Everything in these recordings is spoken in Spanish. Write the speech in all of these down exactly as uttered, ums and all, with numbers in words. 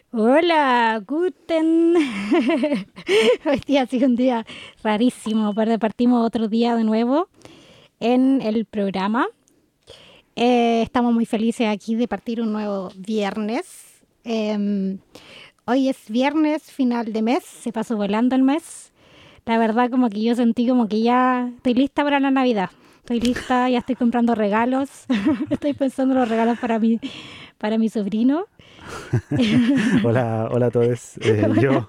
Hola, Guten. Hoy día ha sido un día rarísimo, pero partimos otro día de nuevo en el programa. Eh, estamos muy felices aquí de partir un nuevo viernes. Eh, hoy es viernes, final de mes, se pasó volando el mes. La verdad como que yo sentí como que ya estoy lista para la Navidad. Estoy lista, ya estoy comprando regalos. Estoy pensando en los regalos para mi, para mi sobrino. Hola, hola a todos. Eh, yo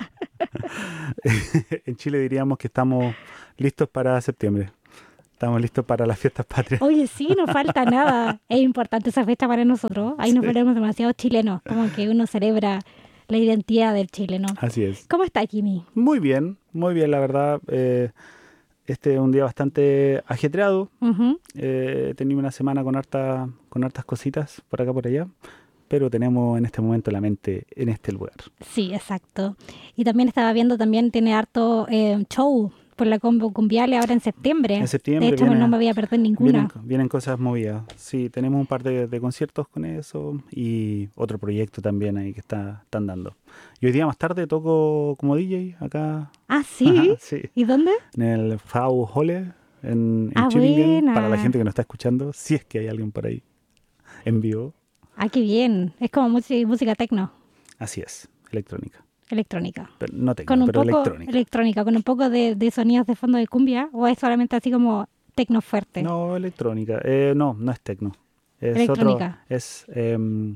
en Chile diríamos que estamos listos para septiembre. Estamos listos para las fiestas patrias. Oye, sí, no falta nada. Es importante esa fecha para nosotros. Ahí nos Sí, volvemos demasiado chilenos, como que uno celebra la identidad del chileno. así es. ¿Cómo está, Jimmy? Muy bien, muy bien, la verdad. Eh, este es un día bastante ajetreado. Ujú. Eh, he tenido una semana con harta, con hartas cositas por acá por allá, pero tenemos en este momento la mente en este lugar. Sí, exacto. Y también estaba viendo, también tiene harto eh, show por la Combo Cumbiale ahora en septiembre. En De septiembre hecho, no viene, me voy a perder vienen, ninguna. vienen cosas movidas. Sí, tenemos un par de, de conciertos con eso y otro proyecto también ahí que está, están dando. Y hoy día más tarde toco como D J acá, Ah, sí. sí, ¿Y dónde? en el Frau Holle en, en Ah, Tübingen, para la buena. gente que nos está escuchando, si es que hay alguien por ahí en vivo. Ah, qué bien. Es como música, música tecno, Así es, electrónica. electrónica. Pero, no Con tecno, un pero poco electrónica. electrónica, con un poco de, de sonidos de fondo de cumbia, o es solamente así como tecno fuerte. No, electrónica. Eh, no, no es tecno. Es otro, Electrónica. es em,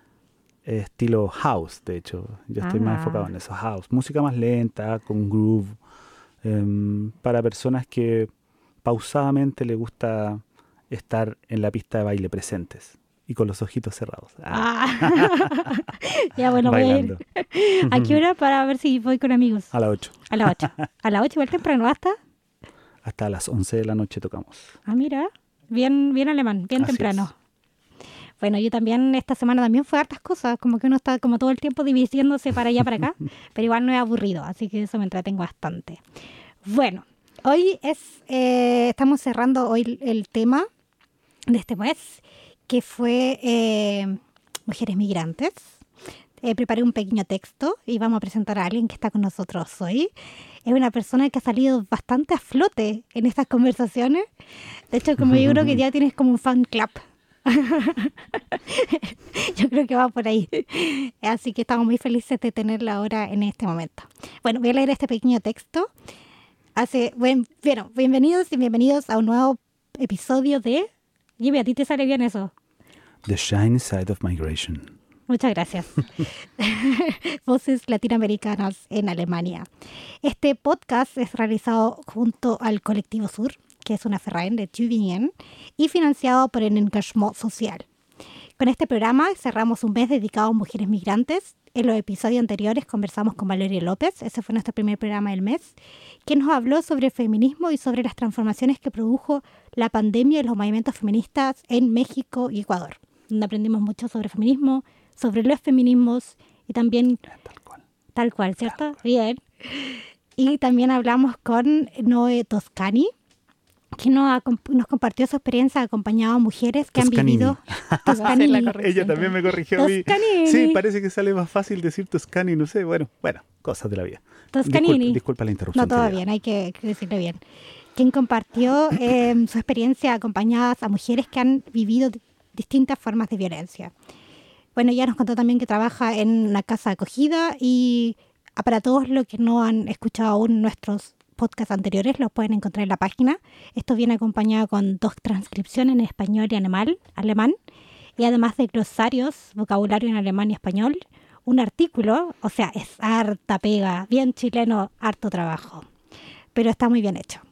estilo house, de hecho. Yo estoy más enfocado Ah, en eso, house. Música más lenta, con groove, em, para personas que pausadamente le gusta estar en la pista de baile presentes y con los ojitos cerrados. Ah, ah. Ya bueno, voy a ir. bailando. ¿A qué hora para ver si voy con amigos? A las ocho. A las ocho. A las ocho igual temprano hasta. Hasta las once de la noche tocamos. Ah, mira, bien, bien alemán, bien Así temprano. es. Bueno, yo también esta semana también fue hartas cosas, como que uno está como todo el tiempo dividiéndose para allá para acá, pero igual no es aburrido, así que eso me entretengo bastante. Bueno, hoy es, eh, estamos cerrando hoy el tema de este mes, que fue eh, Mujeres Migrantes. Eh, preparé un pequeño texto y vamos a presentar a alguien que está con nosotros hoy. Es una persona que ha salido bastante a flote en estas conversaciones. De hecho, como yo creo que ya tienes como un fan club. Yo creo que va por ahí. Así que estamos muy felices de tenerla ahora en este momento. Bueno, voy a leer este pequeño texto. Hace, buen, bueno, bienvenidos y bienvenidos a un nuevo episodio de... Jimmy, ¿a ti te sale bien eso? The Shiny Side of Migration. Muchas gracias. Voces latinoamericanas en Alemania. Este podcast es realizado junto al Colectivo Sur, que es una Verein de Tübingen, y financiado por el Engagement Social. Con este programa cerramos un mes dedicado a mujeres migrantes. En los episodios anteriores conversamos con Valeria López, ese fue nuestro primer programa del mes, que nos habló sobre el feminismo y sobre las transformaciones que produjo la pandemia y los movimientos feministas en México y Ecuador, donde aprendimos mucho sobre feminismo, sobre los feminismos y también Tal cual. tal cual, ¿cierto? Bien. Y también hablamos con Noé Toscani, que nos, acom- nos compartió su experiencia acompañado a mujeres que Toscanini. han vivido... Hacer la Toscanini. corrección. Ella también me corrigió a mí. Toscanini. Sí, parece que sale más fácil decir Toscani, no sé. Bueno, bueno, cosas de la vida. Toscanini. Disculpa, disculpa la interrupción. No, todo querida. bien, hay que, que decirlo bien. Quien compartió eh, su experiencia acompañadas a mujeres que han vivido di- distintas formas de violencia. Bueno, ella nos contó también que trabaja en una casa de acogida y ah, para todos los que no han escuchado aún nuestros podcasts anteriores, los pueden encontrar en la página. Esto viene acompañado con dos transcripciones en español y alemán, alemán y además de glosarios, vocabulario en alemán y español, un artículo, o sea, es harta pega, bien chileno, harto trabajo, pero está muy bien hecho.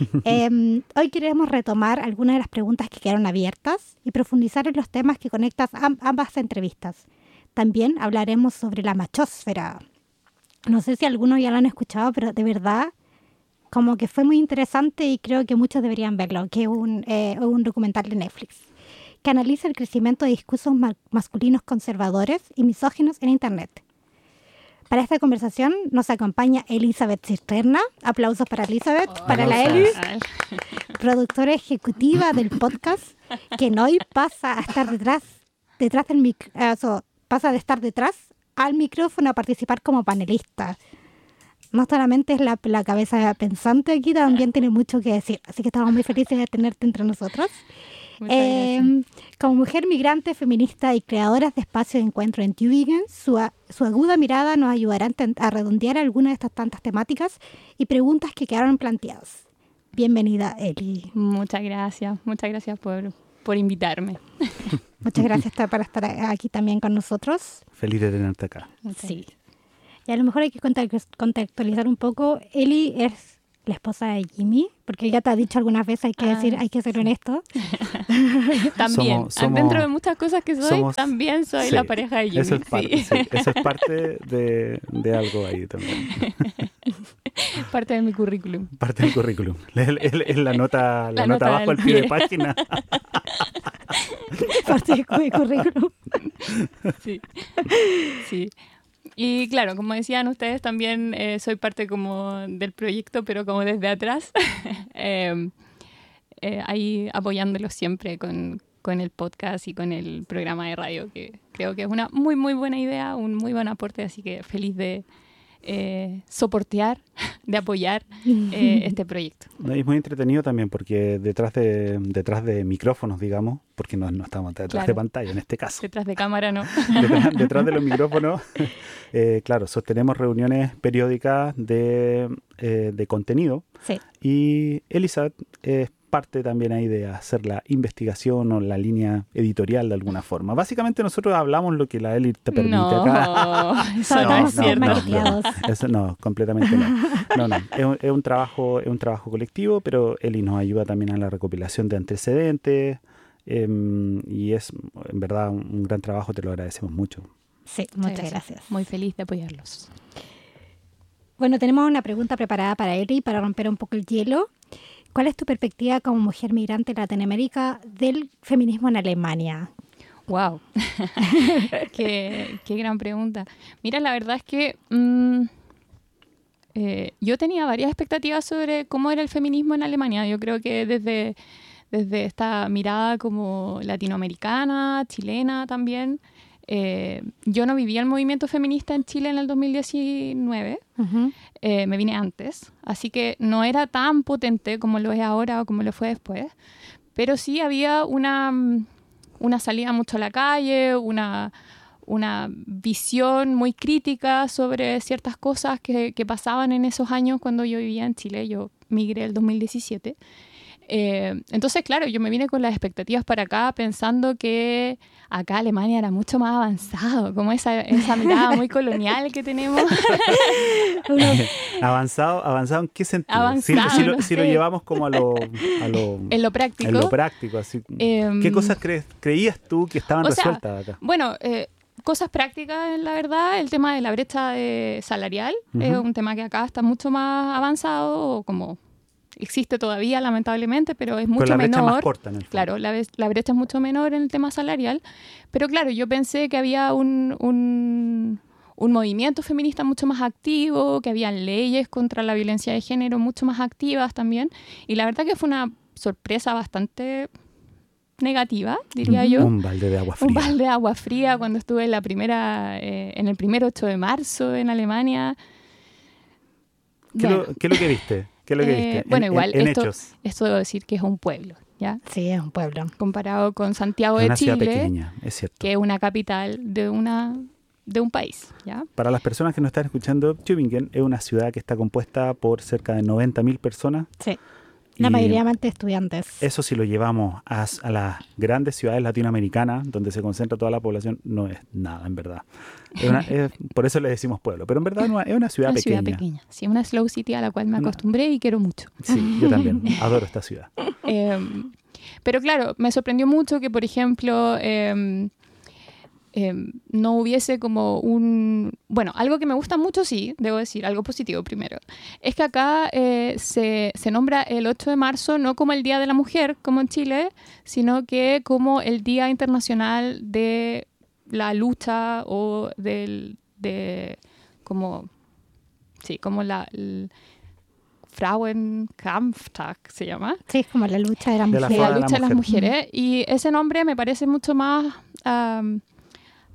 Eh, hoy queremos retomar algunas de las preguntas que quedaron abiertas y profundizar en los temas que conectan am- ambas entrevistas. También hablaremos sobre la machósfera. No sé si algunos ya lo han escuchado, pero de verdad como que fue muy interesante y creo que muchos deberían verlo, que es un, eh, un documental de Netflix que analiza el crecimiento de discursos ma- masculinos conservadores y misóginos en Internet. Para esta conversación nos acompaña Elizabeth Cisterna. Aplausos para Elizabeth, para la Eli, productora ejecutiva del podcast, que hoy pasa a estar detrás, detrás del mic, eh, so, pasa de estar detrás al micrófono a participar como panelista. No solamente es la, la cabeza pensante aquí, también tiene mucho que decir. Así que estamos muy felices de tenerte entre nosotros. Eh, como mujer migrante, feminista y creadora de espacios de encuentro en Tübingen, su, a, su aguda mirada nos ayudará a, a redondear algunas de estas tantas temáticas y preguntas que quedaron planteadas. Bienvenida, Eli. Muchas gracias, muchas gracias por, por invitarme. Muchas gracias por estar aquí también con nosotros. Feliz de tenerte acá. Sí. Y a lo mejor hay que contextualizar un poco. Eli es la esposa de Jimmy, porque él ya te ha dicho algunas veces, hay que ah, decir, hay que ser honesto. También, somos, somos, dentro de muchas cosas que soy, somos, también soy sí, la pareja de Jimmy. Eso es parte, sí. Sí, eso es parte de, de algo ahí también. Parte de mi currículum. Parte del currículum. Es, es, es la nota, la, la nota, nota abajo al pie de página. Parte de mi currículum. Sí, sí. Y claro, como decían ustedes, también eh, soy parte como del proyecto, pero como desde atrás, eh, eh, ahí apoyándolos siempre con, con el podcast y con el programa de radio, que creo que es una muy, muy buena idea, un muy buen aporte, así que feliz de eh, soportear, de apoyar eh, este proyecto. No, y es muy entretenido también porque detrás de, detrás de micrófonos, digamos, porque no, no estamos detrás claro. de pantalla en este caso. Detrás de cámara no. Detrás, detrás de los micrófonos, eh, claro, sostenemos reuniones periódicas de, eh, de contenido. Sí. Y Elizabeth es parte también ahí de hacer la investigación o la línea editorial de alguna forma. Básicamente nosotros hablamos lo que la Eli te permite no, acá. Eso no, no, es cierto. No, no, eso no, completamente no. No, no, es un, es un trabajo, es un trabajo colectivo, pero Eli nos ayuda también a la recopilación de antecedentes eh, y es en verdad un, un gran trabajo, te lo agradecemos mucho. Sí, muchas gracias. gracias. Muy feliz de apoyarlos. Bueno, tenemos una pregunta preparada para Eli para romper un poco el hielo. ¿Cuál es tu perspectiva como mujer migrante en Latinoamérica del feminismo en Alemania? ¡Wow! qué, qué gran pregunta. Mira, la verdad es que mmm, eh, yo tenía varias expectativas sobre cómo era el feminismo en Alemania. Yo creo que desde, desde esta mirada como latinoamericana, chilena también. Eh, yo no vivía el movimiento feminista en Chile en el dos mil diecinueve, uh-huh. eh, me vine antes, así que no era tan potente como lo es ahora o como lo fue después, pero sí había una, una salida mucho a la calle, una, una visión muy crítica sobre ciertas cosas que, que pasaban en esos años cuando yo vivía en Chile. Yo migré el dos mil diecisiete. Eh, entonces, claro, yo me vine con las expectativas para acá pensando que acá Alemania era mucho más avanzado, como esa, esa mirada muy colonial que tenemos. ¿Avanzado? ¿Avanzado en qué sentido? Avanzado, si, si, lo, no si sé. lo llevamos como a lo... A lo en lo práctico. En lo práctico, así. Eh, ¿Qué cosas cre- creías tú que estaban o sea, resueltas acá? Bueno, eh, cosas prácticas, la verdad, el tema de la brecha de salarial uh-huh. es un tema que acá está mucho más avanzado, o como... existe todavía, lamentablemente, pero es mucho pero la brecha menor. Es más corta, en el fondo. Claro, la, la brecha es mucho menor en el tema salarial. Pero claro, yo pensé que había un, un, un movimiento feminista mucho más activo, que había leyes contra la violencia de género mucho más activas también. Y la verdad que fue una sorpresa bastante negativa, diría yo. Un balde de agua fría. Un balde de agua fría cuando estuve en la primera, eh, en el primer ocho de marzo en Alemania. ¿Qué, bueno. lo, ¿Qué es lo que viste? ¿Qué es lo que viste? Eh, bueno, en, igual, en, en esto, hechos. esto debo decir que es un pueblo, ¿ya? Sí, es un pueblo. Comparado con Santiago es de una Chile, ciudad pequeña, es cierto. Que es una capital de, una, de un país, ¿ya? Para las personas que nos están escuchando, Tübingen es una ciudad que está compuesta por cerca de noventa mil personas. Sí. La mayoría de estudiantes. Eso si lo llevamos a, a las grandes ciudades latinoamericanas, donde se concentra toda la población, no es nada, en verdad. Es una, es, por eso le decimos pueblo, pero en verdad no, es una ciudad una pequeña. Una ciudad pequeña, sí, una slow city a la cual me acostumbré y quiero mucho. Sí, yo también, adoro esta ciudad. Eh, pero claro, me sorprendió mucho que, por ejemplo... Eh, Eh, no hubiese como un... Bueno, algo que me gusta mucho, sí, debo decir, algo positivo primero, es que acá eh, se, se nombra el ocho de marzo no como el Día de la Mujer, como en Chile, sino que como el Día Internacional de la Lucha o del... de como... Sí, como la... El, Frauenkampftag se llama. Sí, es como la lucha de las de mujeres. La, la lucha de las mujeres. Y ese nombre me parece mucho más... Um,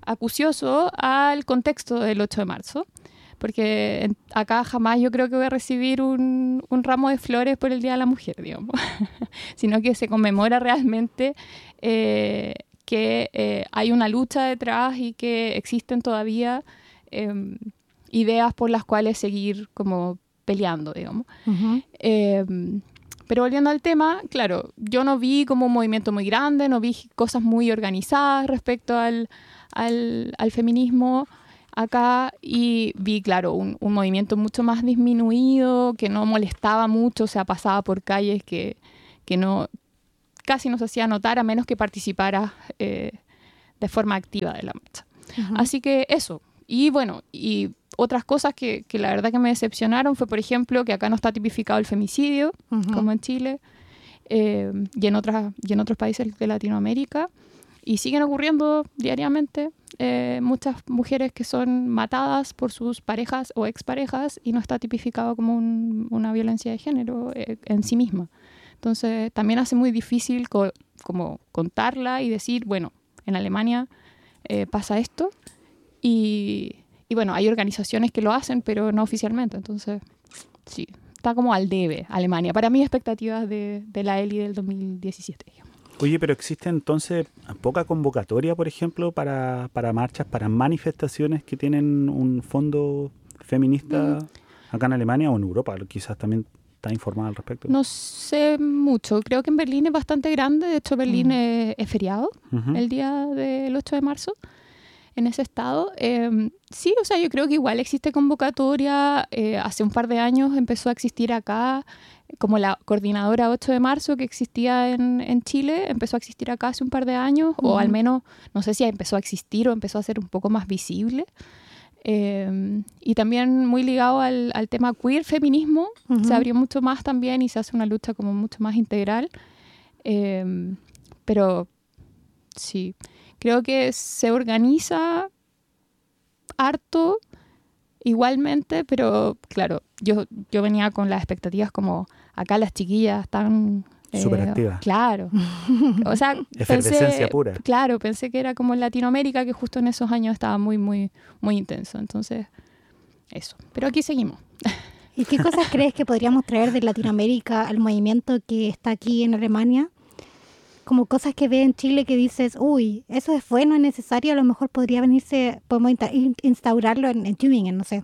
acucioso al contexto del ocho de marzo, porque en, acá jamás yo creo que voy a recibir un, un ramo de flores por el Día de la Mujer, digamos, sino que se conmemora realmente eh, que eh, hay una lucha detrás y que existen todavía eh, ideas por las cuales seguir como peleando, digamos. Uh-huh. Eh, pero volviendo al tema, claro, yo no vi como un movimiento muy grande, no vi cosas muy organizadas respecto al, al, al feminismo acá, y vi, claro, un, un movimiento mucho más disminuido, que no molestaba mucho, o sea, pasaba por calles que, que no, casi no se hacía notar a menos que participara eh, de forma activa de la marcha. Uh-huh. Así que eso. Y bueno, y otras cosas que, que la verdad que me decepcionaron fue, por ejemplo, que acá no está tipificado el femicidio, Uh-huh. como en Chile, eh, y, en otras, y en otros países de Latinoamérica. Y siguen ocurriendo diariamente eh, muchas mujeres que son matadas por sus parejas o exparejas y no está tipificado como un, una violencia de género eh, en sí misma. Entonces también hace muy difícil co- como contarla y decir, bueno, en Alemania eh, pasa esto. Y, y bueno, hay organizaciones que lo hacen, pero no oficialmente. Entonces, sí, está como al debe Alemania. Para mis expectativas de, de la E L I del dos mil diecisiete. Oye, pero existe entonces poca convocatoria, por ejemplo, para, para marchas, para manifestaciones que tienen un fondo feminista mm. acá en Alemania o en Europa. Quizás también está informada al respecto. No sé mucho. Creo que en Berlín es bastante grande. De hecho, Berlín mm. es, es feriado uh-huh. el día del ocho de marzo. En ese estado. Eh, sí, o sea, yo creo que igual existe convocatoria. Eh, hace un par de años empezó a existir acá, como la coordinadora ocho de marzo que existía en, en Chile, empezó a existir acá hace un par de años, uh-huh. o al menos, no sé si empezó a existir o empezó a ser un poco más visible. Eh, y también muy ligado al, al tema queer, feminismo, uh-huh. se abrió mucho más también y se hace una lucha como mucho más integral. Eh, pero sí... Creo que se organiza harto igualmente, pero claro, yo, yo venía con las expectativas como acá las chiquillas están... Eh, Súper activas. Claro. O sea, efervescencia pensé, pura. Claro, pensé que era como en Latinoamérica, que justo en esos años estaba muy, muy, muy intenso. Entonces, eso. Pero aquí seguimos. ¿Y qué cosas crees que podríamos traer de Latinoamérica al movimiento que está aquí en Alemania? Como cosas que ve en Chile que dices, uy, eso es bueno, es necesario, a lo mejor podría venirse, podemos instaurarlo en, en Tübingen, no sé.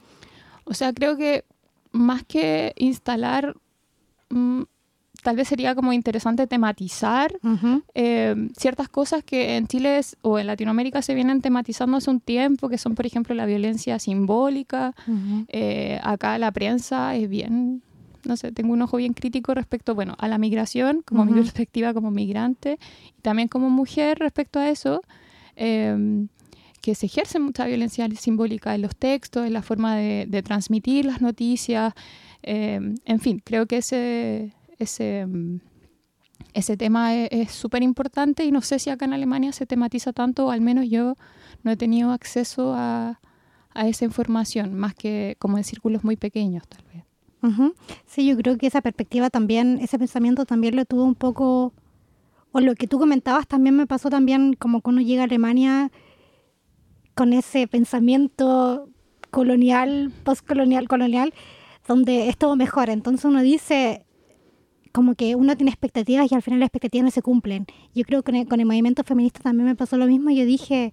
O sea, creo que más que instalar, mmm, tal vez sería como interesante tematizar uh-huh. eh, ciertas cosas que en Chile es, o en Latinoamérica se vienen tematizando hace un tiempo, que son, por ejemplo, la violencia simbólica. Uh-huh. Eh, acá la prensa es bien... no sé, tengo un ojo bien crítico respecto, bueno, a la migración, como uh-huh. mi perspectiva como migrante, y también como mujer respecto a eso, eh, que se ejerce mucha violencia simbólica en los textos, en la forma de, de transmitir las noticias, eh, en fin, creo que ese, ese, ese tema es súper importante y no sé si acá en Alemania se tematiza tanto, o al menos yo no he tenido acceso a, a esa información, más que como en círculos muy pequeños, tal vez. Uh-huh. Sí, yo creo que esa perspectiva también, ese pensamiento también lo tuvo un poco, o lo que tú comentabas también me pasó también como cuando llega a Alemania con ese pensamiento colonial, postcolonial, colonial, donde es todo mejor. Entonces uno dice como que uno tiene expectativas y al final las expectativas no se cumplen. Yo creo que con el, con el movimiento feminista también me pasó lo mismo. Yo dije,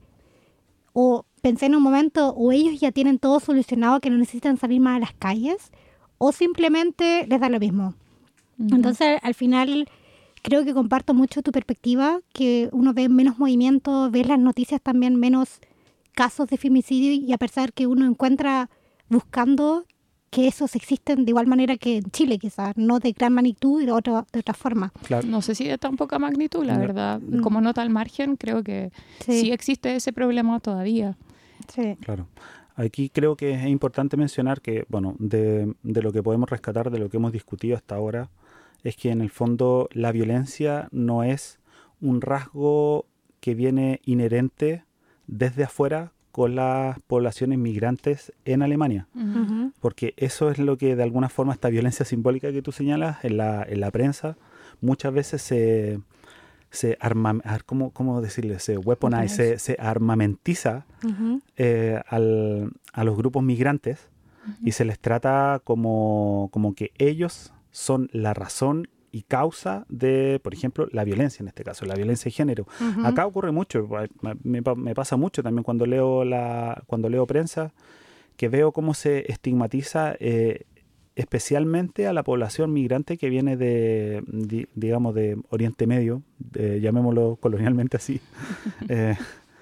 o pensé en un momento, o ellos ya tienen todo solucionado que no necesitan salir más a las calles, o simplemente les da lo mismo. Uh-huh. Entonces, al final, creo que comparto mucho tu perspectiva, que uno ve menos movimiento, ve las noticias también menos casos de femicidio, y a pesar que uno encuentra buscando que esos existen de igual manera que en Chile, quizás, no de gran magnitud y de otra, de otra forma. Claro. No sé si de tan poca magnitud, la no. verdad. Mm. Como nota al margen, creo que sí. sí existe ese problema todavía. Sí. Claro. Aquí creo que es importante mencionar que, bueno, de, de lo que podemos rescatar, de lo que hemos discutido hasta ahora, es que en el fondo la violencia no es un rasgo que viene inherente desde afuera con las poblaciones migrantes en Alemania. Uh-huh. Porque eso es lo que de alguna forma, esta violencia simbólica que tú señalas en la, en la prensa, muchas veces se, se arma, ¿cómo, cómo decirle? Se weaponize, se, se armamentiza uh-huh. eh, al, a los grupos migrantes uh-huh. y se les trata como, como que ellos son la razón y causa de, por ejemplo, la violencia en este caso, la violencia de género. Uh-huh. Acá ocurre mucho, me, me pasa mucho también cuando leo, la, cuando leo prensa, que veo cómo se estigmatiza eh, especialmente a la población migrante que viene de, di, digamos, de Oriente Medio, de, llamémoslo colonialmente así, eh,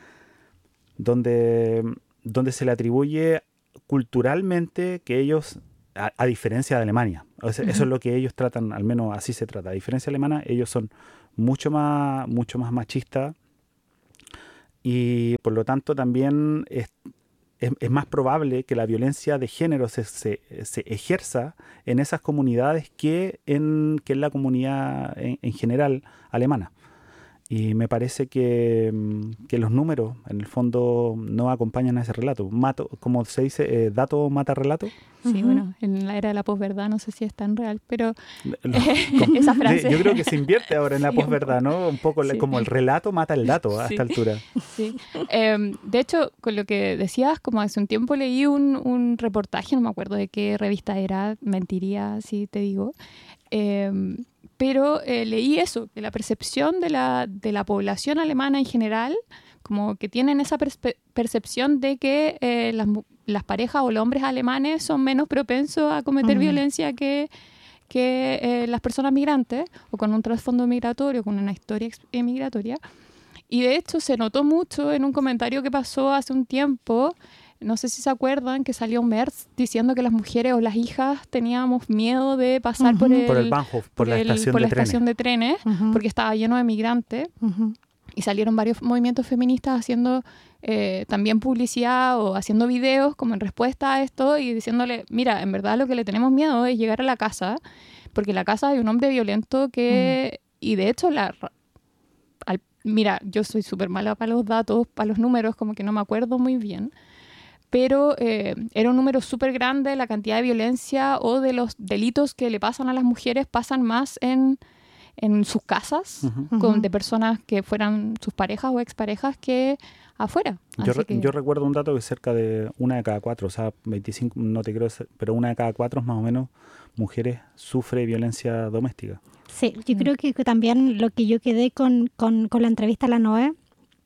donde, donde se le atribuye culturalmente que ellos, a, a diferencia de Alemania, o sea, uh-huh. eso es lo que ellos tratan, al menos así se trata, a diferencia de Alemania, ellos son mucho más, mucho más machistas y por lo tanto también es, Es, es más probable que la violencia de género se, se, se ejerza en esas comunidades que en, que en la comunidad en, en general alemana. Y me parece que, que los números, en el fondo, no acompañan a ese relato. Mato, como se dice, eh, dato mata relato. Sí, uh-huh. bueno, en la era de la posverdad no sé si es tan real, pero no, como, esa frase. Yo creo que se invierte ahora en la sí, posverdad, ¿no? Un poco sí. como el relato mata el dato a sí. esta altura. Sí. Eh, de hecho, con lo que decías, como hace un tiempo leí un, un reportaje, no me acuerdo de qué revista era, mentiría si te digo, eh, pero eh, leí eso, que la percepción de la, de la población alemana en general, como que tienen esa perspe- percepción de que eh, las, las parejas o los hombres alemanes son menos propensos a cometer uh-huh. violencia que, que eh, las personas migrantes o con un trasfondo migratorio, con una historia ex- migratoria. Y de hecho se notó mucho en un comentario que pasó hace un tiempo, no sé si se acuerdan, que salió Merz diciendo que las mujeres o las hijas teníamos miedo de pasar uh-huh. por el, por el Bahnhof, por, por la, el, estación, por de la estación de trenes, uh-huh. porque estaba lleno de migrantes. Uh-huh. Y salieron varios movimientos feministas haciendo eh, también publicidad o haciendo videos como en respuesta a esto y diciéndole, mira, en verdad lo que le tenemos miedo es llegar a la casa, porque en la casa hay un hombre violento que... Uh-huh. Y de hecho, la, al, mira, yo soy súper mala para los datos, para los números, como que no me acuerdo muy bien, pero eh, era un número súper grande, la cantidad de violencia o de los delitos que le pasan a las mujeres pasan más en... en sus casas, uh-huh. con, de personas que fueran sus parejas o exparejas que afuera. Yo, Así re, que... yo recuerdo un dato que cerca de una de cada cuatro, o sea, veinticinco, no te creo, pero una de cada cuatro más o menos mujeres sufre violencia doméstica. Sí, yo mm. creo que, que también lo que yo quedé con, con, con la entrevista a la Noé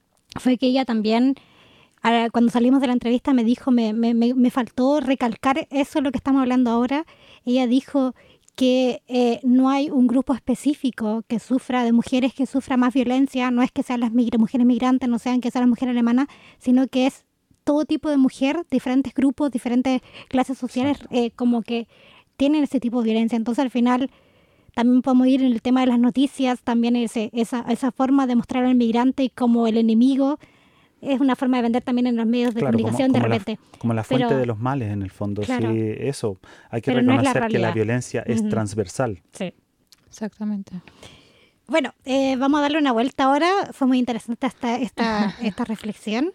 fue que ella también, cuando salimos de la entrevista me dijo, me, me, me, me faltó recalcar eso, lo que estamos hablando ahora. Ella dijo que eh, no hay un grupo específico que sufra, de mujeres que sufra más violencia, no es que sean las migra- mujeres migrantes, no sean que sean las mujeres alemanas, sino que es todo tipo de mujer, diferentes grupos, diferentes clases sociales, eh, como que tienen ese tipo de violencia. Entonces al final también podemos ir en el tema de las noticias, también ese, esa, esa forma de mostrar al migrante como el enemigo, es una forma de vender también en los medios de claro, comunicación como, como de repente. La, como la fuente pero, de los males, en el fondo. Claro, sí, eso. Hay que reconocer no es la que la violencia uh-huh. es transversal. Sí, exactamente. Bueno, eh, vamos a darle una vuelta ahora. Fue muy interesante esta, esta, esta reflexión.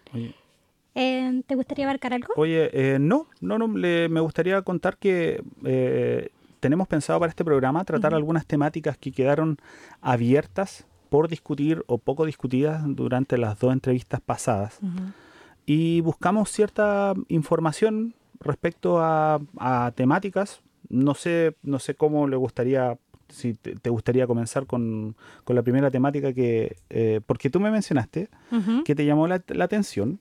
Eh, ¿Te gustaría abarcar algo? Oye, eh, no, no, no le, me gustaría contar que eh, tenemos pensado para este programa tratar uh-huh. algunas temáticas que quedaron abiertas por discutir o poco discutidas durante las dos entrevistas pasadas. Uh-huh. Y buscamos cierta información respecto a, a temáticas. No sé, no sé cómo le gustaría, si te, te gustaría comenzar con, con la primera temática que, eh, porque tú me mencionaste uh-huh. que te llamó la, la atención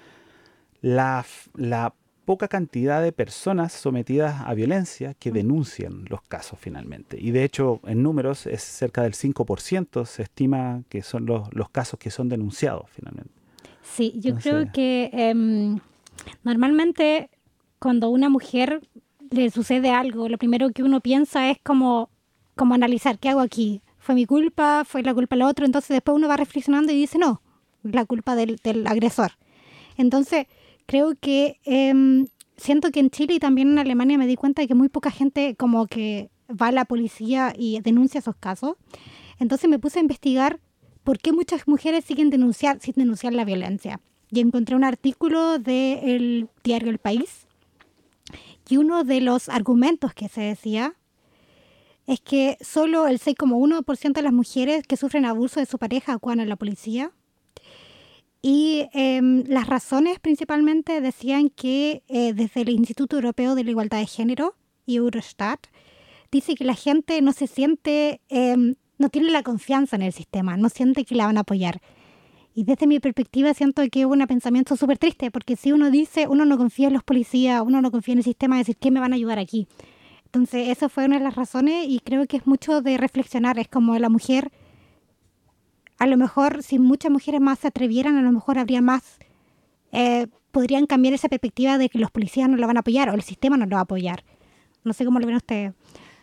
la, la poca cantidad de personas sometidas a violencia que denuncian los casos finalmente. Y de hecho, en números es cerca del cinco por ciento, se estima que son los, los casos que son denunciados finalmente. Sí, yo Entonces, creo que eh, normalmente cuando a una mujer le sucede algo, lo primero que uno piensa es como, como analizar, ¿qué hago aquí? ¿Fue mi culpa? ¿Fue la culpa del otro? Entonces después uno va reflexionando y dice, no, la culpa del, del agresor. Entonces, creo que eh, siento que en Chile y también en Alemania me di cuenta de que muy poca gente como que va a la policía y denuncia esos casos. Entonces me puse a investigar por qué muchas mujeres siguen denunciar, sin denunciar la violencia. Y encontré un artículo del diario El País y uno de los argumentos que se decía es que solo el seis coma uno por ciento de las mujeres que sufren abuso de su pareja acuden a la policía. Y eh, las razones principalmente decían que eh, desde el Instituto Europeo de la Igualdad de Género y Eurostat, dice que la gente no se siente, eh, no tiene la confianza en el sistema, no siente que la van a apoyar. Y desde mi perspectiva siento que es un pensamiento súper triste, porque si uno dice, uno no confía en los policías, uno no confía en el sistema, decir, ¿qué me van a ayudar aquí? Entonces, esa fue una de las razones y creo que es mucho de reflexionar. Es como la mujer, a lo mejor, si muchas mujeres más se atrevieran, a lo mejor habría más, eh, podrían cambiar esa perspectiva de que los policías no la van a apoyar o el sistema no lo va a apoyar. No sé cómo lo ven ustedes.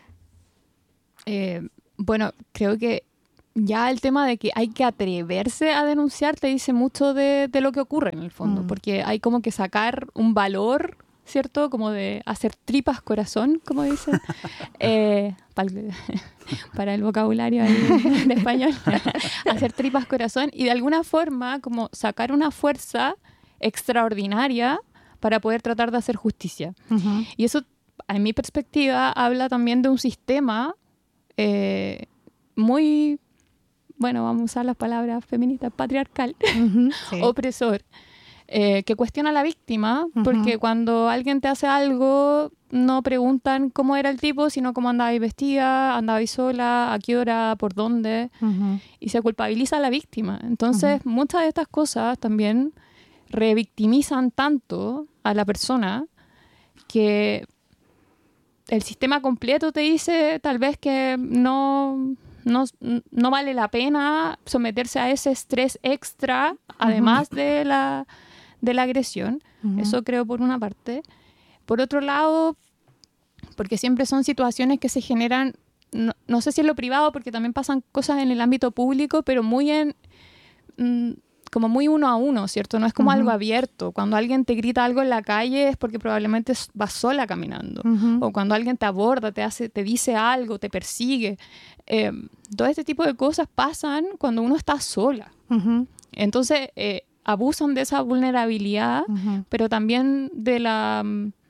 Eh, bueno, creo que ya el tema de que hay que atreverse a denunciar te dice mucho de, de lo que ocurre en el fondo, mm. porque hay como que sacar un valor, ¿cierto? Como de hacer tripas corazón, como dicen, eh, para, el, para el vocabulario ahí de español, hacer tripas corazón y de alguna forma como sacar una fuerza extraordinaria para poder tratar de hacer justicia. Uh-huh. Y eso, en mi perspectiva, habla también de un sistema eh, muy... bueno, vamos a usar las palabras feministas, patriarcal, uh-huh, sí. opresor, eh, que cuestiona a la víctima, uh-huh. porque cuando alguien te hace algo, no preguntan cómo era el tipo, sino cómo andabais vestida, andabais sola, a qué hora, por dónde, uh-huh. y se culpabiliza a la víctima. Entonces, uh-huh. muchas de estas cosas también revictimizan tanto a la persona que el sistema completo te dice tal vez que no... No, no vale la pena someterse a ese estrés extra, además uh-huh. de, la, de la agresión. Uh-huh. Eso creo por una parte. Por otro lado, porque siempre son situaciones que se generan, no, no sé si en lo privado, porque también pasan cosas en el ámbito público, pero muy en... Mm, como muy uno a uno, ¿cierto? No es como uh-huh. algo abierto. Cuando alguien te grita algo en la calle es porque probablemente vas sola caminando. Uh-huh. O cuando alguien te aborda, te hace, te dice algo, te persigue. Eh, todo este tipo de cosas pasan cuando uno está sola. Uh-huh. Entonces, eh, abusan de esa vulnerabilidad, uh-huh. pero también de la,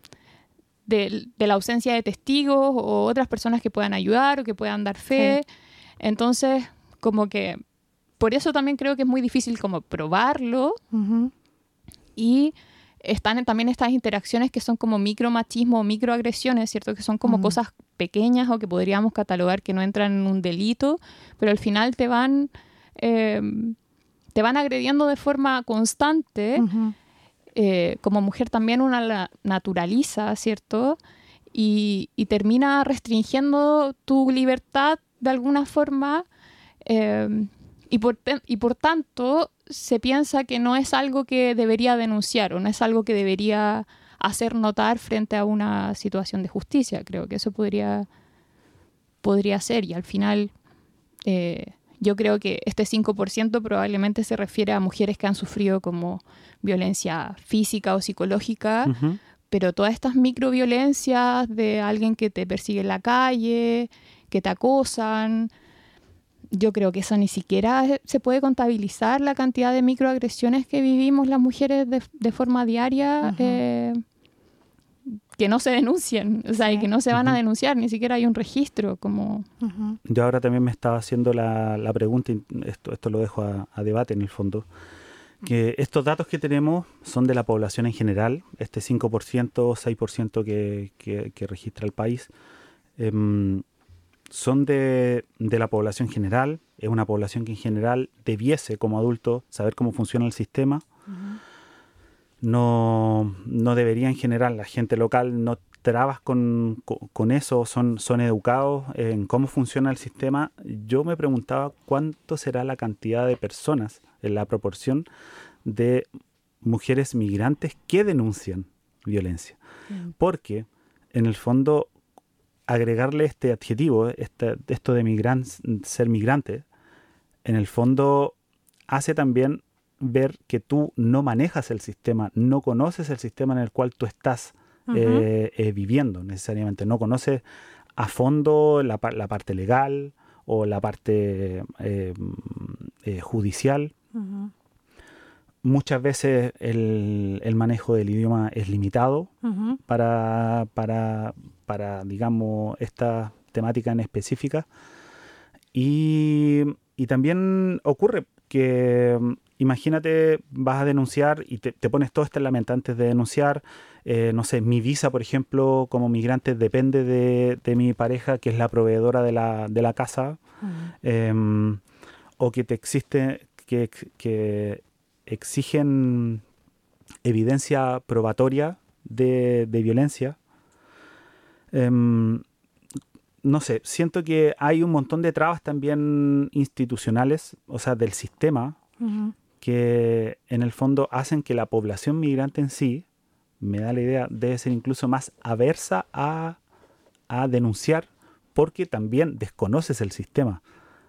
de, de la ausencia de testigos o otras personas que puedan ayudar o que puedan dar fe. Sí. Entonces, como que por eso también creo que es muy difícil como probarlo. Uh-huh. Y están también estas interacciones que son como micromachismo o microagresiones, ¿cierto? Que son como uh-huh. cosas pequeñas o que podríamos catalogar que no entran en un delito, pero al final te van, eh, te van agrediendo de forma constante. Uh-huh. Eh, como mujer también una la naturaliza, ¿cierto? Y, y termina restringiendo tu libertad de alguna forma. Eh, Y por, y por tanto, se piensa que no es algo que debería denunciar o no es algo que debería hacer notar frente a una situación de justicia. Creo que eso podría, podría ser. Y al final, eh, yo creo que este cinco por ciento probablemente se refiere a mujeres que han sufrido como violencia física o psicológica, uh-huh. pero todas estas microviolencias de alguien que te persigue en la calle, que te acosan... Yo creo que eso ni siquiera se puede contabilizar, la cantidad de microagresiones que vivimos las mujeres de, de forma diaria, uh-huh. eh, que no se denuncian, o sea, sí. y que no se van uh-huh. a denunciar, ni siquiera hay un registro. Como... Uh-huh. Yo ahora también me estaba haciendo la, la pregunta, y esto, esto lo dejo a, a debate en el fondo, que estos datos que tenemos son de la población en general, este cinco por ciento, seis por ciento que, que, que registra el país, eh, son de, de la población general. Es una población que en general debiese, como adulto, saber cómo funciona el sistema. Uh-huh. No, no debería en general, la gente local no trabas con, con, con eso, son, son educados en cómo funciona el sistema. Yo me preguntaba cuánto será la cantidad de personas, en la proporción de mujeres migrantes que denuncian violencia. Uh-huh. Porque, en el fondo, agregarle este adjetivo, este, esto de migran, ser migrante, en el fondo hace también ver que tú no manejas el sistema, no conoces el sistema en el cual tú estás uh-huh. eh, eh, viviendo necesariamente, no conoces a fondo la, la parte legal o la parte eh, eh, judicial. Uh-huh. Muchas veces el, el manejo del idioma es limitado uh-huh. para, para, para, digamos, esta, temática en específica. Y, y también ocurre que, imagínate, vas a denunciar y te, te pones todo este lamento antes de denunciar. Eh, no sé, mi visa, por ejemplo, como migrante depende de, de mi pareja, que es la proveedora de la, de la casa. Uh-huh. eh, o que te existe, que, que exigen evidencia probatoria de, de violencia. Eh, no sé, siento que hay un montón de trabas también institucionales, o sea, del sistema, uh-huh. que en el fondo hacen que la población migrante en sí, me da la idea, debe ser incluso más aversa a, a denunciar, porque también desconoces el sistema.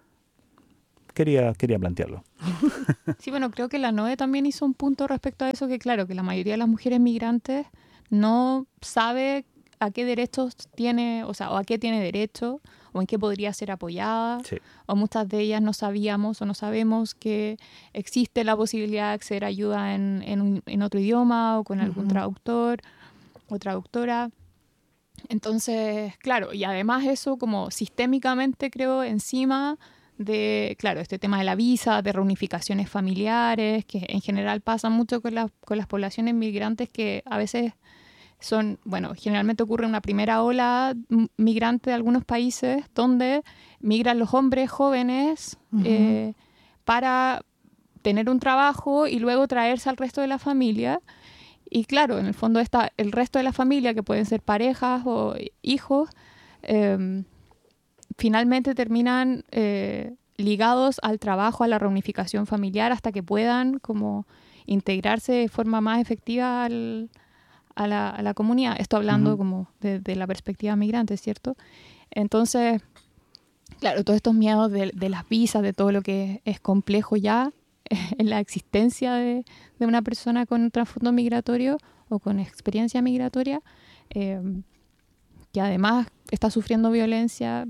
Quería, quería plantearlo. Sí, bueno, creo que la N O E también hizo un punto respecto a eso, que claro, que la mayoría de las mujeres migrantes no sabe a qué derechos tiene, o sea, o a qué tiene derecho, o en qué podría ser apoyada, sí. o muchas de ellas no sabíamos o no sabemos que existe la posibilidad de acceder a ayuda en, en, un, en otro idioma, o con algún uh-huh. traductor o traductora. Entonces, claro, y además eso como sistémicamente creo encima de, claro, este tema de la visa, de reunificaciones familiares, que en general pasa mucho con, la, con las poblaciones migrantes que a veces son, bueno, generalmente ocurre una primera ola migrante de algunos países donde migran los hombres jóvenes uh-huh. eh, para tener un trabajo y luego traerse al resto de la familia. Y claro, en el fondo está el resto de la familia, que pueden ser parejas o hijos, eh, finalmente terminan eh, ligados al trabajo, a la reunificación familiar, hasta que puedan como integrarse de forma más efectiva al, a, la, a la comunidad. Esto hablando uh-huh. como de, de la perspectiva migrante, ¿cierto? Entonces, claro, todos estos miedos de, de las visas, de todo lo que es complejo ya en la existencia de, de una persona con un trasfondo migratorio o con experiencia migratoria, eh, que además está sufriendo violencia.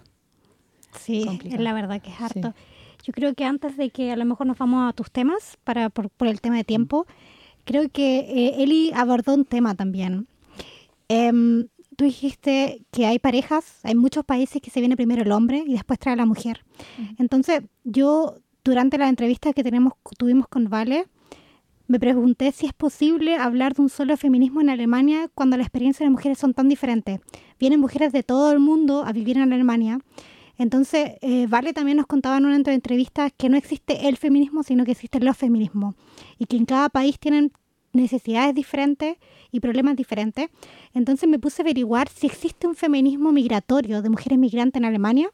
Sí, complicado. Es la verdad que es harto. Sí. Yo creo que antes de que a lo mejor nos vamos a tus temas, para por, por el tema de tiempo, creo que eh, Eli abordó un tema también. Eh, tú dijiste que hay parejas, hay muchos países que se viene primero el hombre y después trae la mujer. Uh-huh. Entonces, yo durante la entrevista que tenemos, tuvimos con Vale, me pregunté si es posible hablar de un solo feminismo en Alemania cuando las experiencias de las mujeres son tan diferentes. Vienen mujeres de todo el mundo a vivir en Alemania. Entonces, eh, Vale también nos contaba en una entrevista que no existe el feminismo, sino que existen los feminismos. Y que en cada país tienen necesidades diferentes y problemas diferentes. Entonces me puse a averiguar si existe un feminismo migratorio de mujeres migrantes en Alemania.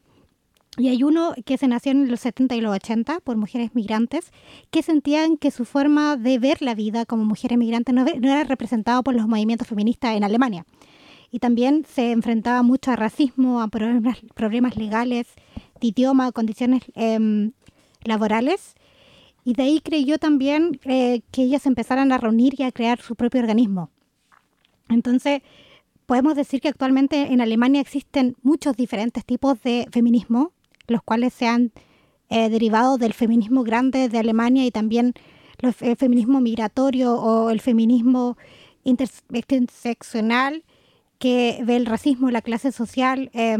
Y hay uno que se nació en los setenta y los ochenta por mujeres migrantes que sentían que su forma de ver la vida como mujeres migrantes no, no era representado por los movimientos feministas en Alemania. Y también se enfrentaba mucho a racismo, a problemas, problemas legales, de idioma, condiciones eh, laborales. Y de ahí creyó también eh, que ellas empezaran a reunir y a crear su propio organismo. Entonces, podemos decir que actualmente en Alemania existen muchos diferentes tipos de feminismo, los cuales se han eh, derivado del feminismo grande de Alemania y también los, el feminismo migratorio o el feminismo interse- interseccional, que ve el racismo, la clase social eh,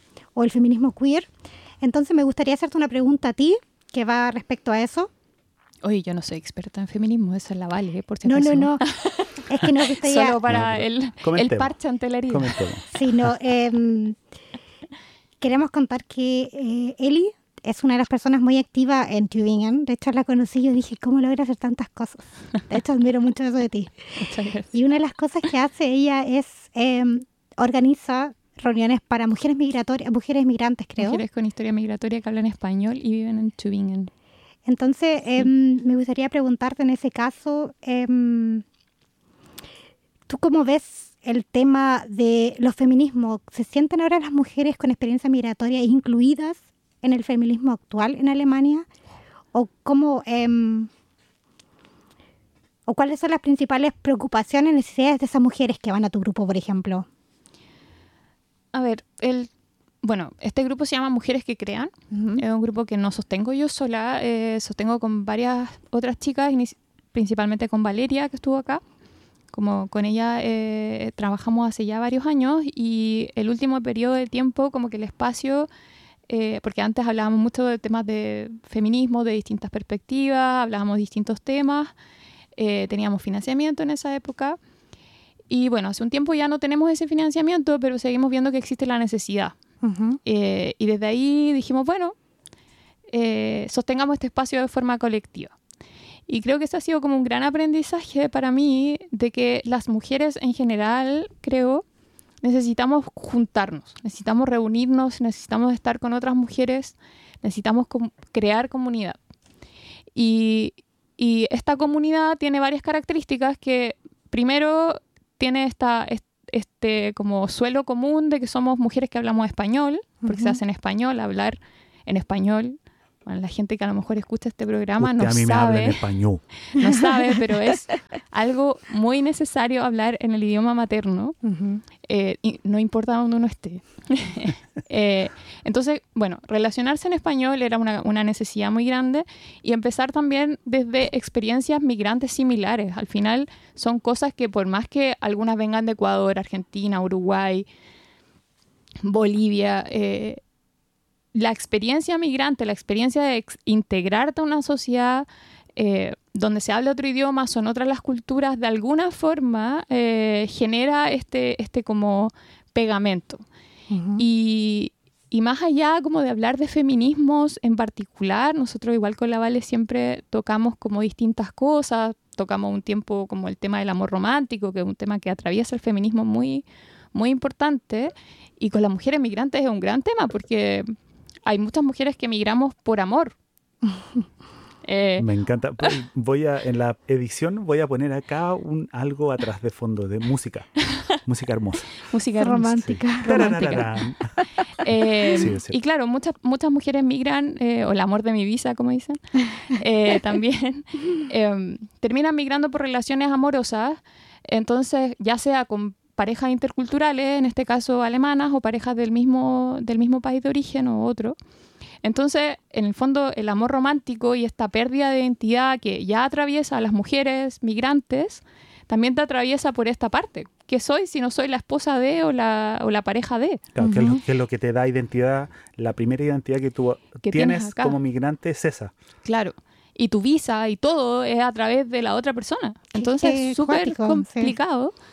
o el feminismo queer. Entonces me gustaría hacerte una pregunta a ti que va respecto a eso. Oye, yo no soy experta en feminismo, esa es la Vale, ¿eh? Por si no, acaso. no, no, es que no gustaría... Solo para no, el, el parche ante la herida. Sí, no, eh, queremos contar que eh, Eli es una de las personas muy activas en Tübingen. De hecho, la conocí y yo dije, ¿cómo logra hacer tantas cosas? De hecho, admiro mucho eso de ti. Muchas gracias. Y una de las cosas que hace ella es eh, organiza reuniones para mujeres migratorias, mujeres migrantes, creo. Mujeres con historia migratoria que hablan español y viven en Tübingen. Entonces, sí. eh, me gustaría preguntarte en ese caso, eh, ¿tú cómo ves el tema de los feminismos? ¿Se sienten ahora las mujeres con experiencia migratoria incluidas en el feminismo actual en Alemania? ¿O cómo, eh, o cuáles son las principales preocupaciones y necesidades de esas mujeres que van a tu grupo, por ejemplo? A ver, el, bueno, este grupo se llama Mujeres que Crean. Uh-huh. Es un grupo que no sostengo yo sola, eh, sostengo con varias otras chicas, principalmente con Valeria, que estuvo acá, como con ella eh, trabajamos hace ya varios años y el último periodo de tiempo como que el espacio, eh, porque antes hablábamos mucho de temas de feminismo, de distintas perspectivas, hablábamos de distintos temas, eh, teníamos financiamiento en esa época y bueno, hace un tiempo ya no tenemos ese financiamiento, pero seguimos viendo que existe la necesidad. Uh-huh. eh, y desde ahí dijimos, bueno, eh, sostengamos este espacio de forma colectiva. Y creo que eso ha sido como un gran aprendizaje para mí de que las mujeres en general, creo, necesitamos juntarnos, necesitamos reunirnos, necesitamos estar con otras mujeres, necesitamos com- crear comunidad. Y, y esta comunidad tiene varias características que, primero, tiene esta, este como suelo común de que somos mujeres que hablamos español, porque uh-huh. se hace en español, hablar en español. Bueno, la gente que a lo mejor escucha este programa Usted no a mí sabe, me habla en español. no sabe, pero es algo muy necesario hablar en el idioma materno, uh-huh. eh, y no importa dónde uno esté. eh, entonces, bueno, relacionarse en español era una, una necesidad muy grande y empezar también desde experiencias migrantes similares. Al final son cosas que por más que algunas vengan de Ecuador, Argentina, Uruguay, Bolivia, eh, la experiencia migrante, la experiencia de ex- integrarte a una sociedad eh, donde se habla otro idioma, son otras las culturas, de alguna forma eh, genera este, este como pegamento. Uh-huh. Y, y más allá como de hablar de feminismos en particular, nosotros igual con la Vale siempre tocamos como distintas cosas, tocamos un tiempo como el tema del amor romántico, que es un tema que atraviesa el feminismo muy, muy importante, y con las mujeres migrantes es un gran tema porque hay muchas mujeres que emigramos por amor. eh, Me encanta. Voy a, en la edición voy a poner acá un, algo atrás de fondo de música. Música hermosa. Música romántica. Sí. romántica. eh, sí, y claro, muchas, muchas mujeres migran, eh, o el amor de mi vida, como dicen, eh, también eh, terminan migrando por relaciones amorosas. Entonces, ya sea con parejas interculturales, en este caso alemanas, o parejas del mismo, del mismo país de origen o otro. Entonces, en el fondo, el amor romántico y esta pérdida de identidad que ya atraviesa a las mujeres migrantes, también te atraviesa por esta parte. ¿Qué soy si no soy la esposa de o la, o la pareja de? Claro, uh-huh. que, es lo, que es lo que te da identidad, la primera identidad que tú que tienes, tienes como migrante es esa. Claro. Y tu visa y todo es a través de la otra persona. Entonces, es súper complicado. Sí.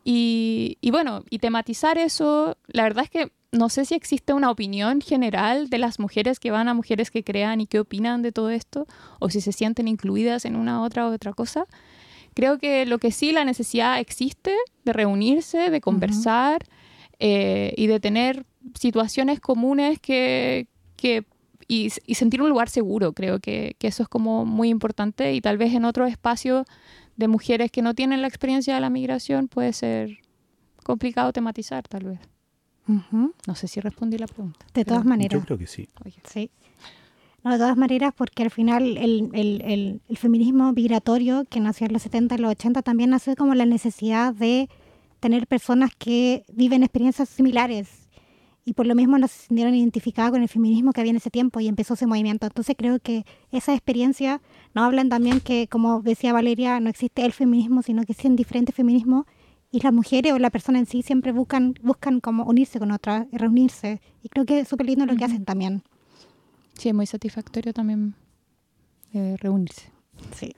Y, y bueno, y tematizar eso, la verdad es que no sé si existe una opinión general de las mujeres que van a mujeres que crean y qué opinan de todo esto, o si se sienten incluidas en una otra u otra cosa. Creo que lo que sí, la necesidad existe de reunirse, de conversar, uh-huh. eh, y de tener situaciones comunes que, que y, y sentir un lugar seguro. Creo que, que eso es como muy importante, y tal vez en otro espacio de mujeres que no tienen la experiencia de la migración puede ser complicado tematizar, tal vez. Uh-huh. No sé si respondí la pregunta. De todas maneras. Yo creo que sí. Oye. Sí. No, de todas maneras, porque al final el, el, el, el feminismo migratorio que nació en los setenta y los ochenta también nació como la necesidad de tener personas que viven experiencias similares, y por lo mismo nos sintieron identificadas con el feminismo que había en ese tiempo y empezó ese movimiento. Entonces creo que esa experiencia nos hablan también que, como decía Valeria, no existe el feminismo, sino que existen diferentes feminismos, y las mujeres o la persona en sí siempre buscan buscan como unirse con otras, reunirse, y creo que es súper lindo lo que hacen también. Sí, es muy satisfactorio también eh, reunirse. Sí.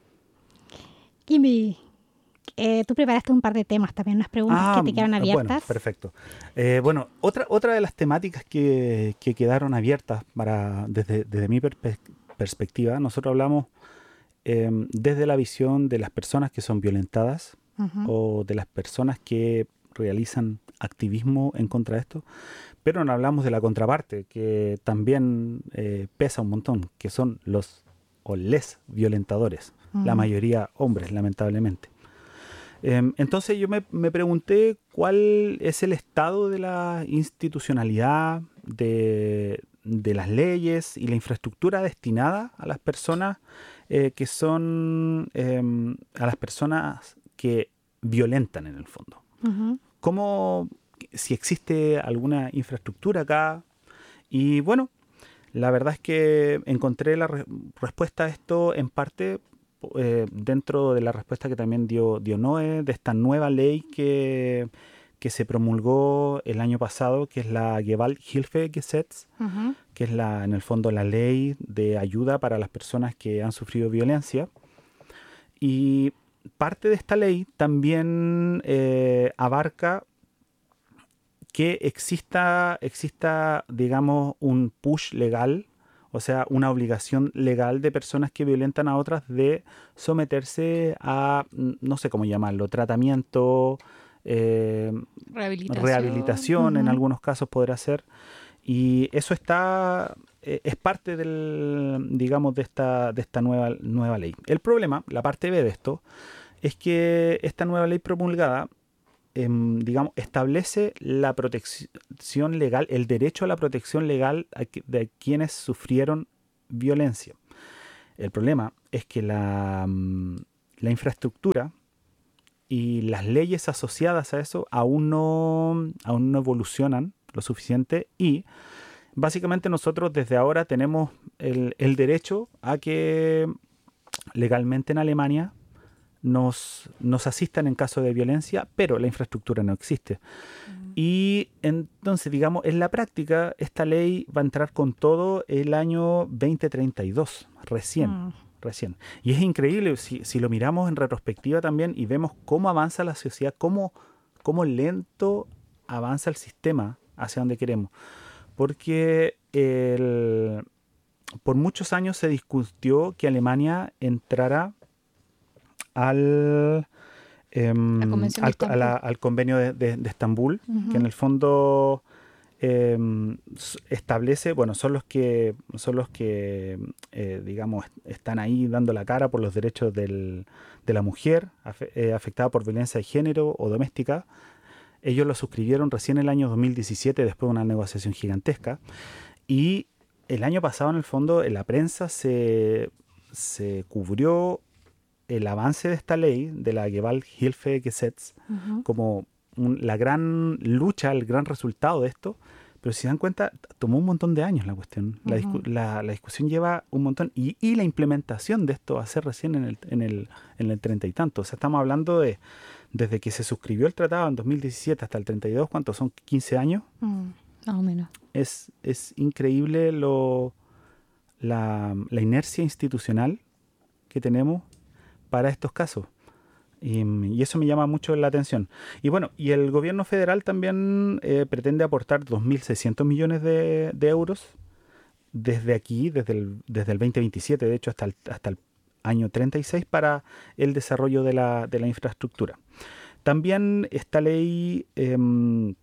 Kimi, eh, tú preparaste un par de temas también, unas preguntas ah, que te quedaron abiertas. Bueno, perfecto. Eh, bueno, otra otra de las temáticas que, que quedaron abiertas para desde, desde mi perspe- perspectiva, nosotros hablamos eh, desde la visión de las personas que son violentadas, uh-huh. o de las personas que realizan activismo en contra de esto, pero no hablamos de la contraparte, que también eh, pesa un montón, que son los o les violentadores, uh-huh. la mayoría hombres, lamentablemente. Eh, entonces yo me, me pregunté cuál es el estado de la institucionalidad, de, de las leyes y la infraestructura destinada a las personas eh, que son, eh, a las personas que violentan en el fondo. Uh-huh. ¿Cómo, si existe alguna infraestructura acá? Y bueno, la verdad es que encontré la re- respuesta a esto en parte eh, dentro de la respuesta que también dio, dio Noé, de esta nueva ley que, que se promulgó el año pasado, que es la Gewalthilfegesetz, Ujú. que es la, en el fondo la ley de ayuda para las personas que han sufrido violencia. Y parte de esta ley también eh, abarca que exista, exista, digamos, un push legal, o sea, una obligación legal de personas que violentan a otras de someterse a, no sé cómo llamarlo, tratamiento, eh, Rehabilitación. rehabilitación, en Ujú. algunos casos podrá ser. Y eso está, eh, es parte del, digamos, de esta, de esta nueva, nueva ley. El problema, la parte B de esto, es que esta nueva ley promulgada, em, digamos, establece la protección legal, el derecho a la protección legal a que- de quienes sufrieron violencia. El problema es que la, mm, la infraestructura y las leyes asociadas a eso aún no, aún no evolucionan lo suficiente y básicamente nosotros desde ahora tenemos el, el derecho a que legalmente en Alemania nos, nos asistan en caso de violencia, pero la infraestructura no existe. Y entonces, digamos, en la práctica, esta ley va a entrar con todo el año veinte treinta y dos, recién, Mm. recién. Y es increíble, si, si lo miramos en retrospectiva también y vemos cómo avanza la sociedad, cómo, cómo lento avanza el sistema hacia donde queremos. Porque el, por muchos años se discutió que Alemania entrara al, em, La Convención de al, a la- Estambul. al convenio de, de- de Estambul, Ujú. que en el fondo em, s- establece, bueno, son los que, son los que eh, digamos, est- están ahí dando la cara por los derechos del- de la mujer afe- eh, afectada por violencia de género o doméstica. Ellos lo suscribieron recién el año dos mil diecisiete, después de una negociación gigantesca. Y el año pasado, en el fondo, en la prensa se, se cubrió el avance de esta ley, de la Gewalthilfegesetz, Ujú. como un- la gran lucha, el gran resultado de esto. Pero si se dan cuenta, t- tomó un montón de años la cuestión. La, discu- Ujú. la- la discusión lleva un montón. Y, y la implementación de esto va a ser recién en el, en el, en el treinta y tanto. O sea, estamos hablando de desde que se suscribió el tratado en dos mil diecisiete hasta el treinta y dos, ¿cuántos son? quince años. Mm. Más o menos. Es, es increíble lo, la, la inercia institucional que tenemos para estos casos. Y, y eso me llama mucho la atención. Y bueno, y el gobierno federal también eh, pretende aportar dos mil seiscientos millones de, de euros desde aquí, desde el, desde el veinte veintisiete, de hecho, hasta el, hasta el año treinta y seis para el desarrollo de la, de la infraestructura. También esta ley em,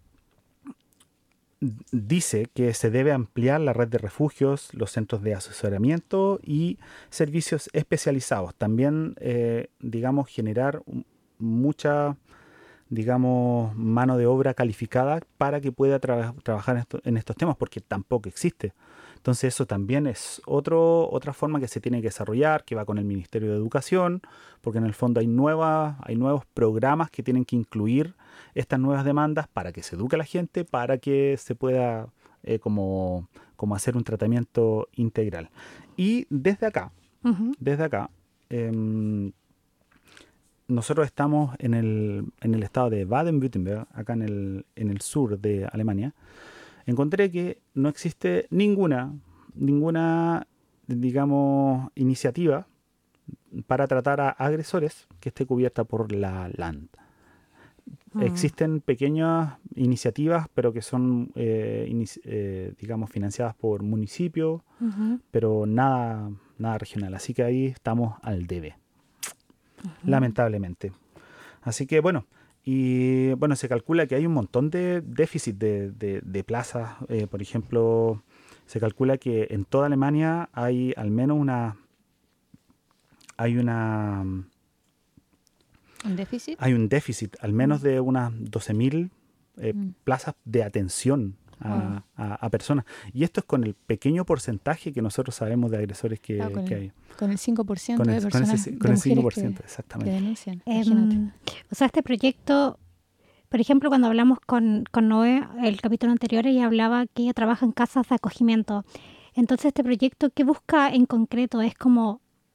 dice que se debe ampliar la red de refugios, los centros de asesoramiento y servicios especializados. También, eh, digamos, generar un- mucha, digamos, mano de obra calificada para que pueda tra- trabajar en, esto- en estos temas, porque tampoco existe. Entonces eso también es otro, otra forma que se tiene que desarrollar, que va con el Ministerio de Educación, porque en el fondo hay, nuevas, hay nuevos programas que tienen que incluir estas nuevas demandas para que se eduque a la gente, para que se pueda eh, como, como hacer un tratamiento integral. Y desde acá, Ujú. desde acá, em, nosotros estamos en el, en el estado de Baden-Württemberg, acá en el, en el sur de Alemania. Encontré que no existe ninguna, ninguna, digamos, iniciativa para tratar a agresores que esté cubierta por la Land. Mm. Existen pequeñas iniciativas, pero que son, eh, inici- eh, digamos, financiadas por municipios, Ujú. pero nada, nada regional. Así que ahí estamos al debe, Ujú. lamentablemente. Así que bueno, y bueno, se calcula que hay un montón de déficit de, de- de plazas. Eh, por ejemplo, se calcula que en toda Alemania hay al menos una, hay una, ¿Un déficit? hay un déficit, al menos de unas doce mil eh, Mm. plazas de atención a, a- a personas. Y esto es con el pequeño porcentaje que nosotros sabemos de agresores que, Claro, con que el- hay. Con el cinco por ciento Con de el, con personas, ese- de con el mujeres cinco por ciento, que, que exactamente. denuncian. Em, Imagínate. o sea, este proyecto, por ejemplo, cuando hablamos con, con Noé, el capítulo anterior, ella hablaba que ella trabaja en casas de acogimiento. Entonces, este proyecto, ¿qué busca en concreto? Es como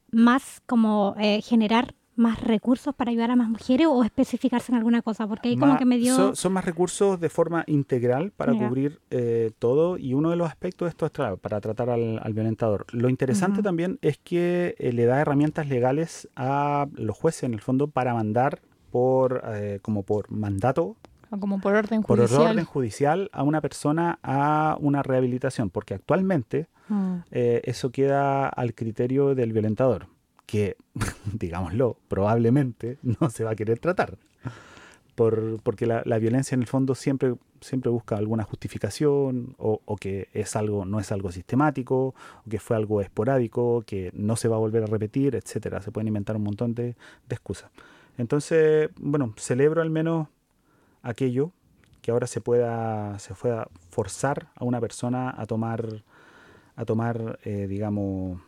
más como eh, generar más recursos para ayudar a más mujeres o especificarse en alguna cosa? Porque ahí como Ma- que me dio... son, son más recursos de forma integral para Ya. cubrir eh, todo, y uno de los aspectos de esto es claro, para tratar al, al violentador. Lo interesante Ujú. también es que eh, le da herramientas legales a los jueces en el fondo para mandar por eh, como por mandato, O como por orden por judicial. orden judicial a una persona a una rehabilitación, porque actualmente Mm. eh, eso queda al criterio del violentador, que, digámoslo, probablemente no se va a querer tratar. Por, porque la, la violencia en el fondo siempre, siempre busca alguna justificación, o, o que es algo, no es algo sistemático, o que fue algo esporádico, que no se va a volver a repetir, etcétera. Se pueden inventar un montón de, de excusas. Entonces, bueno, celebro al menos aquello que ahora se pueda, se pueda forzar a una persona a tomar, a tomar eh, digamos,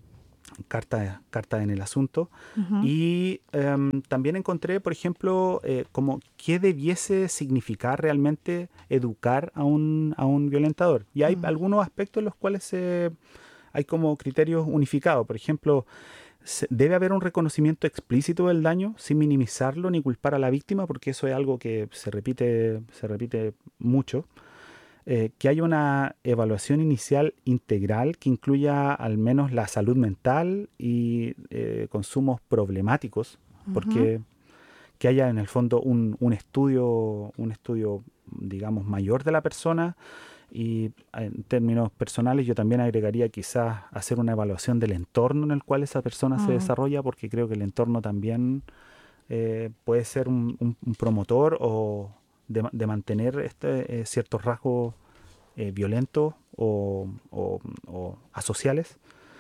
cartas carta en el asunto. Ujú. Y em, también encontré, por ejemplo, eh, como qué debiese significar realmente educar a un, a un violentador. Y hay Mm. algunos aspectos en los cuales eh, hay como criterios unificados. Por ejemplo, se- debe haber un reconocimiento explícito del daño sin minimizarlo ni culpar a la víctima, porque eso es algo que se repite, se repite mucho. Eh, que haya una evaluación inicial integral que incluya al menos la salud mental y eh, consumos problemáticos, Ujú. porque que haya en el fondo un, un estudio, un estudio, digamos, mayor de la persona. Y en términos personales yo también agregaría quizás hacer una evaluación del entorno en el cual esa persona se Mm. desarrolla, porque creo que el entorno también eh, puede ser un, un- un promotor o de, ma- de mantener este, eh, ciertos rasgos eh, violentos o, o- o asociales.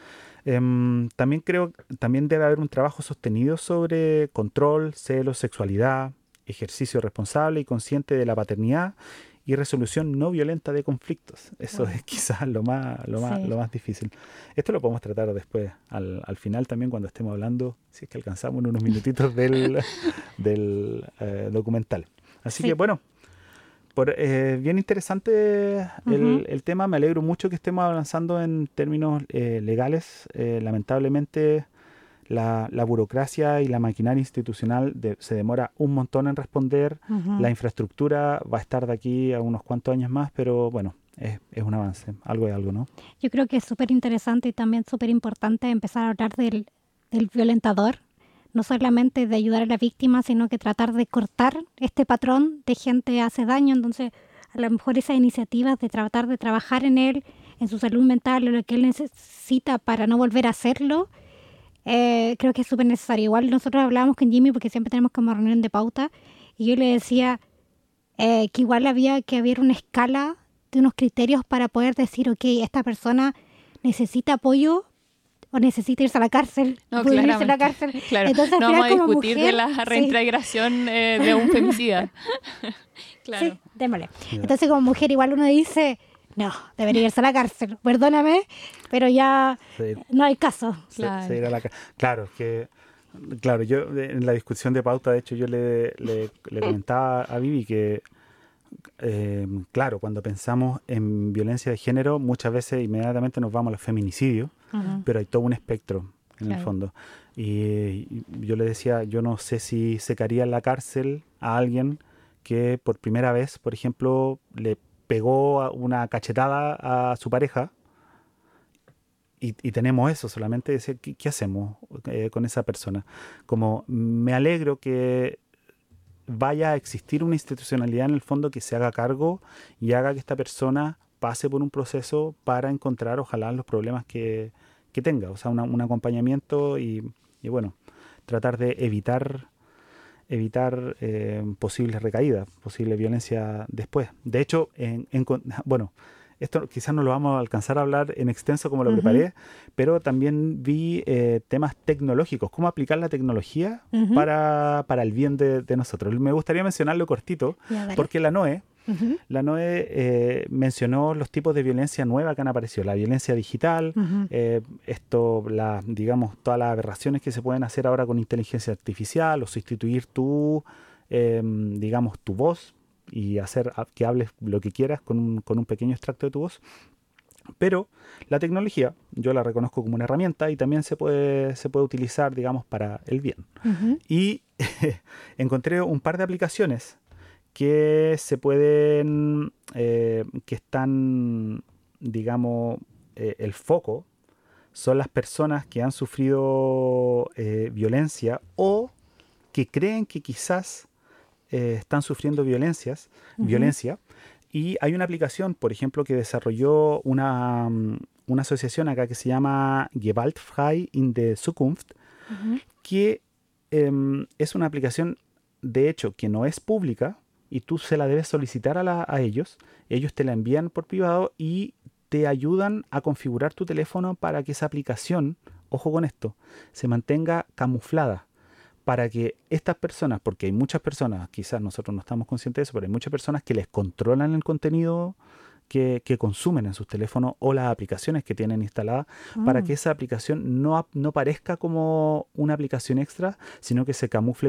Em, también creo que también debe haber un trabajo sostenido sobre control, celos, sexualidad, ejercicio responsable y consciente de la paternidad y resolución no violenta de conflictos. Eso Wow. es quizás lo más, lo más, Sí. lo más difícil. Esto lo podemos tratar después, al, al final también, cuando estemos hablando, si es que alcanzamos en unos minutitos del, del eh, documental. Así que Sí. bueno, por, eh, bien interesante el, Ujú. el tema. Me alegro mucho que estemos avanzando en términos eh, legales. Eh, lamentablemente, la, la burocracia y la maquinaria institucional de- se demora un montón en responder. Ujú. La infraestructura va a estar de aquí a unos cuantos años más, pero bueno, es, es un avance. Algo es algo, ¿no? Yo creo que es súper interesante y también súper importante empezar a hablar del, del violentador, no solamente de ayudar a la víctima, sino que tratar de cortar este patrón de gente que hace daño. Entonces, a lo mejor esas iniciativas de tratar de trabajar en él, en su salud mental, en lo que él necesita para no volver a hacerlo, eh, creo que es súper necesario. Igual nosotros hablábamos con Jimmy porque siempre tenemos como reunión de pauta y yo le decía eh, que igual había que haber una escala de unos criterios para poder decir, ok, esta persona necesita apoyo o necesita irse a la cárcel, No, poder irse a la claramente. cárcel. Claro, Entonces, al no final, vamos a como discutir de mujer, la sí, reintegración eh, de un femicida. Claro. sí, démosle. Ya. Entonces, como mujer, igual uno dice, no, debería irse a la cárcel, perdóname, pero ya Sí. no hay caso. Se- Claro. se irá a la ca- Claro, que claro, yo de- en la discusión de pauta, de hecho, yo le, le- le comentaba a Vivi que, eh, claro, cuando pensamos en violencia de género, muchas veces inmediatamente nos vamos a los feminicidios, Ujú. pero hay todo un espectro en el Claro. fondo. Y, y yo le decía, yo no sé si secaría en la cárcel a alguien que por primera vez, por ejemplo, le pegó a- una cachetada a su pareja. Y, y tenemos eso, solamente decir, ¿qué, qué hacemos eh, con esa persona? Como me alegro que vaya a existir una institucionalidad en el fondo que se haga cargo y haga que esta persona pase por un proceso para encontrar, ojalá, los problemas que, que tenga. O sea, una- un acompañamiento y, y, bueno, tratar de evitar evitar eh, posibles recaídas, posible violencia después. De hecho, en, en con- bueno, esto quizás no lo vamos a alcanzar a hablar en extenso como lo Ujú. preparé, pero también vi eh, temas tecnológicos, cómo aplicar la tecnología Ujú. para, para el bien de, de nosotros. Me gustaría mencionarlo cortito, Ya, dale. porque la NOE, Ujú. la NOE eh, mencionó los tipos de violencia nueva que han aparecido. La violencia digital, Ujú. eh, esto, la, digamos, todas las aberraciones que se pueden hacer ahora con inteligencia artificial o sustituir tu, eh, digamos, tu voz y hacer a- que hables lo que quieras con un, con un pequeño extracto de tu voz. Pero la tecnología yo la reconozco como una herramienta y también se puede, se puede utilizar, digamos, para el bien. Ujú. Y encontré un par de aplicaciones que se pueden, eh, que están, digamos, eh, el foco son las personas que han sufrido eh, violencia o que creen que quizás eh, están sufriendo violencias, Ujú. violencia. Y hay una aplicación, por ejemplo, que desarrolló una, mm, una asociación acá que se llama Gewaltfrei in der Zukunft, Ujú. que em, es una aplicación, de hecho, que no es pública y tú se la debes solicitar a, la- a ellos. Ellos te la envían por privado y te ayudan a configurar tu teléfono para que esa aplicación, ojo con esto, se mantenga camuflada. Para que estas personas, porque hay muchas personas, quizás nosotros no estamos conscientes de eso, pero hay muchas personas que les controlan el contenido que, que consumen en sus teléfonos o las aplicaciones que tienen instaladas, para Mm. que esa aplicación no, ap- no parezca como una aplicación extra, sino que se camufle